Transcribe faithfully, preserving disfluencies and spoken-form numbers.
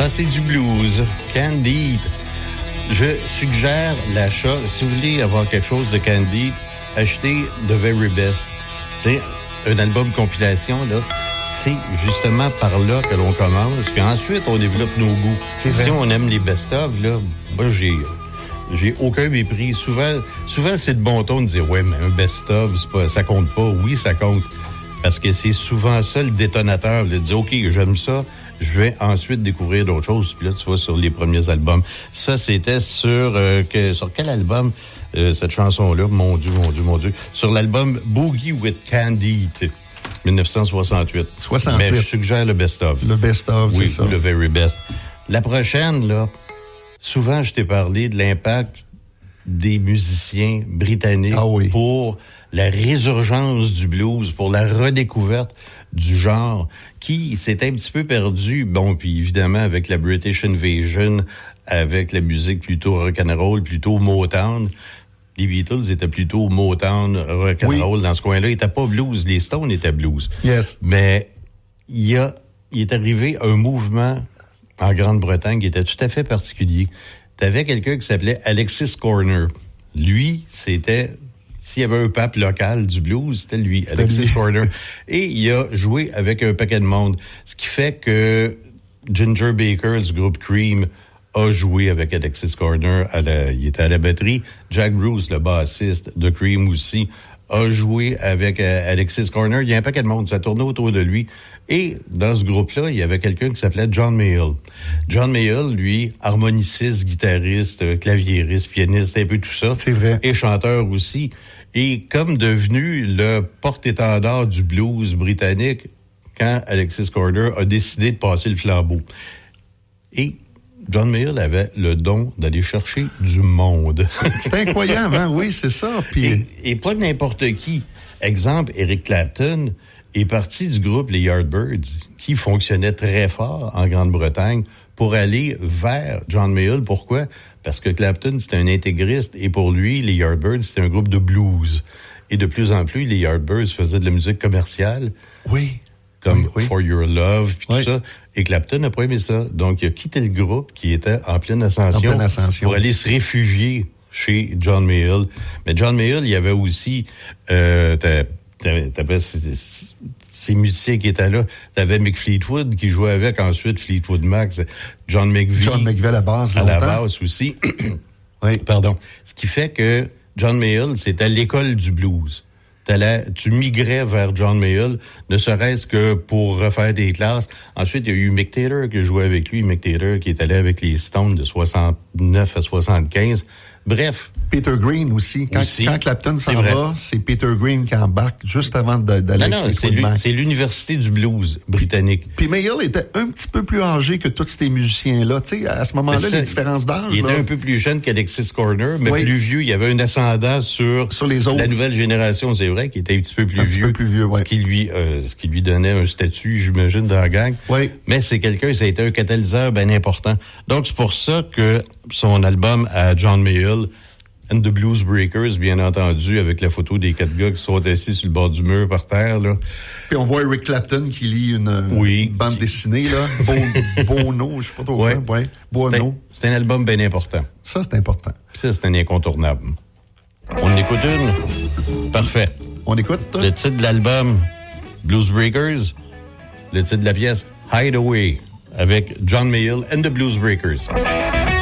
Ça, c'est du blues. Candide. Je suggère l'achat. Si vous voulez avoir quelque chose de Candide, achetez The Very Best. C'est un album compilation, là. C'est justement par là que l'on commence. Puis ensuite, on développe nos goûts. Si on aime les best-of, là, moi, j'ai... J'ai aucun mépris. Souvent, souvent c'est de bon ton de dire « Ouais, mais un best-of, c'est pas, ça compte pas. » Oui, ça compte. Parce que c'est souvent ça le détonateur, de dire « OK, j'aime ça, je vais ensuite découvrir d'autres choses. » Puis là, tu vois, sur les premiers albums. Ça, c'était sur... Euh, que, sur quel album, euh, cette chanson-là? Mon Dieu, mon Dieu, mon Dieu. Sur l'album « Boogie with Candide ». dix-neuf cent soixante-huit. soixante-huit. Mais je suggère le best-of. Le best-of, oui, c'est ça. Oui, le very best. La prochaine, là... Souvent, je t'ai parlé de l'impact des musiciens britanniques ah oui. pour la résurgence du blues, pour la redécouverte du genre qui s'est un petit peu perdu. Bon, puis évidemment, avec la British Invasion, avec la musique plutôt rock'n'roll, plutôt Motown. Les Beatles étaient plutôt Motown, rock'n'roll. Oui. Dans ce coin-là, ils n'étaient pas blues. Les Stones étaient blues. Yes. Mais il y a, il est arrivé un mouvement en Grande-Bretagne qui était tout à fait particulier. T'avais quelqu'un qui s'appelait Alexis Corner. Lui, c'était... S'il y avait un pape local du blues, c'était lui, c'était Alexis lui. Corner. Et il a joué avec un paquet de monde. Ce qui fait que Ginger Baker du groupe Cream a joué avec Alexis Corner. À la, il était à la batterie. Jack Bruce, le bassiste de Cream aussi, a joué avec euh, Alexis Corner. Il y a un paquet de monde. Ça tournait autour de lui. Et dans ce groupe-là, il y avait quelqu'un qui s'appelait John Mayall. John Mayall, lui, harmoniciste, guitariste, claviériste, pianiste, un peu tout ça. C'est vrai. Et chanteur aussi. Et comme devenu le porte-étendard du blues britannique quand Alexis Corner a décidé de passer le flambeau. Et John Mayall avait le don d'aller chercher du monde. C'est incroyable, hein? Oui, c'est ça. Puis... Et, et pas n'importe qui. Exemple, Eric Clapton est parti du groupe les Yardbirds, qui fonctionnait très fort en Grande-Bretagne, pour aller vers John Mayall. Pourquoi? Parce que Clapton, c'était un intégriste, et pour lui, les Yardbirds, c'était un groupe de blues. Et de plus en plus, les Yardbirds faisaient de la musique commerciale. Oui. Comme oui, oui. For Your Love, puis oui. tout ça. Et Clapton n'a pas aimé ça. Donc, il a quitté le groupe, qui était en pleine ascension, en pleine ascension. pour aller se réfugier chez John Mayall. Mais John Mayall, il y avait aussi... Euh, T'avais ces, ces musiciens qui étaient là. T'avais Mick Fleetwood qui jouait avec, ensuite Fleetwood Mac, John McVie. John McVie à la base, À la base aussi. Oui. Pardon. Ce qui fait que John Mayall, c'était l'école du blues. T'allais, tu migrais vers John Mayall, ne serait-ce que pour refaire des classes. Ensuite, il y a eu Mick Taylor qui jouait avec lui. Mick Taylor qui est allé avec les Stones de soixante-neuf à soixante-quinze. Bref. Peter Green aussi. Quand, aussi, quand Clapton s'en va, c'est Peter Green qui embarque juste avant d'aller non, non, c'est, lui, c'est l'université du blues britannique. Puis Mayall était un petit peu plus âgé que tous ces musiciens-là. Tu sais, à ce moment-là, ça, les différences d'âge. Il là, était un peu plus jeune qu'Alexis Corner, mais oui. plus vieux. Il y avait un ascendant sur, sur les autres. La nouvelle génération, c'est vrai, qui était un petit peu plus un vieux. Un petit peu plus vieux, oui. Ce qui lui, euh, ce qui lui donnait un statut, j'imagine, dans la gang. Oui. Mais c'est quelqu'un, ça a été un catalyseur bien important. Donc, c'est pour ça que son album à John Mayall, And the Blues Breakers, bien entendu, avec la photo des quatre gars qui sont assis sur le bord du mur par terre, là. Puis on voit Eric Clapton qui lit une, oui. une bande dessinée, là. Bo- Bono, je sais pas trop. Ouais. Quoi. Ouais. Bono. C'est un, c'est un album bien important. Ça, c'est important. Ça, c'est un incontournable. On écoute une? Parfait. On écoute? Le titre de l'album, Blues Breakers. Le titre de la pièce, Hideaway, avec John Mayall and the Blues Breakers.